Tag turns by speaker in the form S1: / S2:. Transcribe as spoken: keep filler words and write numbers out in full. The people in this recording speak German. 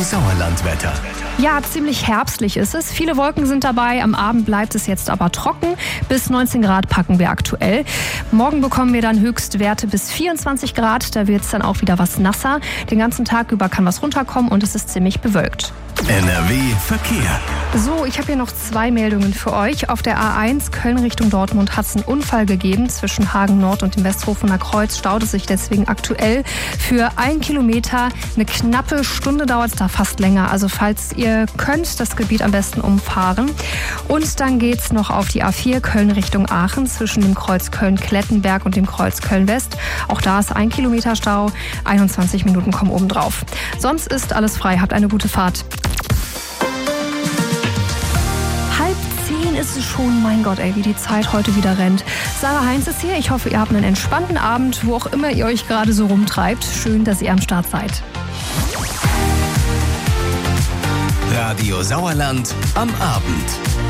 S1: Sauerlandwetter.
S2: Ja, ziemlich herbstlich ist es. Viele Wolken sind dabei. Am Abend bleibt es jetzt aber trocken. Bis neunzehn Grad packen wir aktuell. Morgen bekommen wir dann Höchstwerte bis vierundzwanzig Grad. Da wird es dann auch wieder was nasser. Den ganzen Tag über kann was runterkommen und es ist ziemlich bewölkt.
S1: N R W Verkehr.
S2: So, ich habe hier noch zwei Meldungen für euch. Auf der A eins Köln Richtung Dortmund hat es einen Unfall gegeben. Zwischen Hagen Nord und dem Westhofener Kreuz staut es sich deswegen aktuell für ein Kilometer. Eine knappe Stunde dauert es da, fast länger. Also falls ihr könnt, das Gebiet am besten umfahren. Und dann geht es noch auf die A vier Köln Richtung Aachen zwischen dem Kreuz Köln-Klettenberg und dem Kreuz Köln-West. Auch da ist ein Kilometer Stau. einundzwanzig Minuten kommen oben drauf. Sonst ist alles frei. Habt eine gute Fahrt. Ist es schon, mein Gott, ey, wie die Zeit heute wieder rennt. Sarah Heinz ist hier. Ich hoffe, ihr habt einen entspannten Abend, wo auch immer ihr euch gerade so rumtreibt. Schön, dass ihr am Start seid.
S1: Radio Sauerland am Abend.